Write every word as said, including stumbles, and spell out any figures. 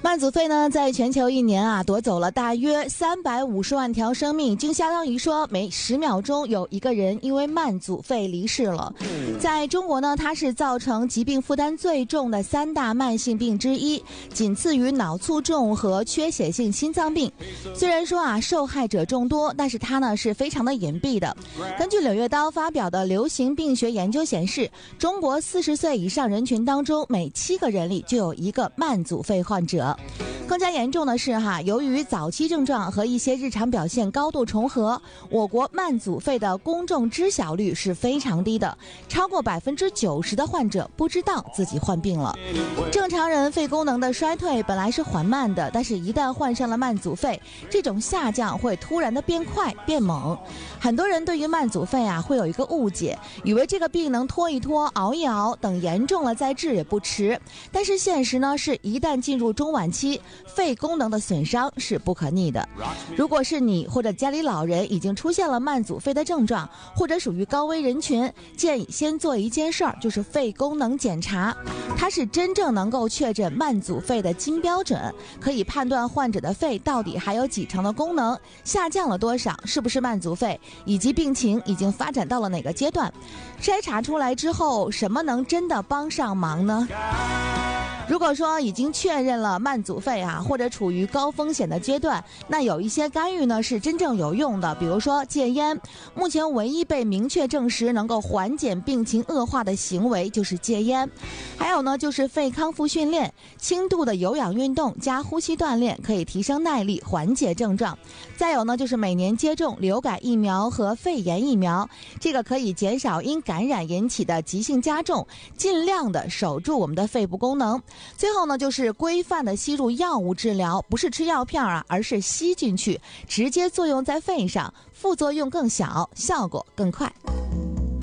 慢阻肺呢，在全球一年啊，夺走了大约三百五十万条生命，就相当于说每十秒钟有一个人因为慢阻肺离世了。在中国呢，它是造成疾病负担最重的三大慢性病之一，仅次于脑卒中和缺血性心脏病。虽然说啊，受害者众多，但是它呢是非常的隐蔽的。根据《柳叶刀》发表的流行病学研究显示，中国四十岁以上人群当中，每七个人里就有一个慢阻肺患者。更加严重的是哈，由于早期症状和一些日常表现高度重合，我国慢阻肺的公众知晓率是非常低的，超过百分之九十的患者不知道自己患病了。正常人肺功能的衰退本来是缓慢的，但是一旦患上了慢阻肺，这种下降会突然的变快变猛。很多人对于慢阻肺啊会有一个误解，以为这个病能拖一拖熬一熬，等严重了再治也不迟。但是现实呢是，一旦进入中晚期，肺功能的损伤是不可逆的。如果是你或者家里老人已经出现了慢阻肺的症状，或者属于高危人群，建议先做一件事儿，就是肺功能检查。它是真正能够确诊慢阻肺的金标准，可以判断患者的肺到底还有几成的功能下降了多少，是不是慢阻肺，以及病情已经发展到了哪个阶段。筛查出来之后，什么能真的帮上忙呢？如果说已经确认了慢阻肺啊，或者处于高风险的阶段，那有一些干预呢是真正有用的，比如说戒烟。目前唯一被明确证实能够缓解病情恶化的行为就是戒烟。还有呢，就是肺康复训练，轻度的有氧运动加呼吸锻炼可以提升耐力，缓解症状。再有呢，就是每年接种流感疫苗和肺炎疫苗，这个可以减少因感染引起的急性加重，尽量的守住我们的肺部功能。最后呢，就是规范的吸入药物治疗，不是吃药片啊，而是吸进去，直接作用在肺上，副作用更小，效果更快。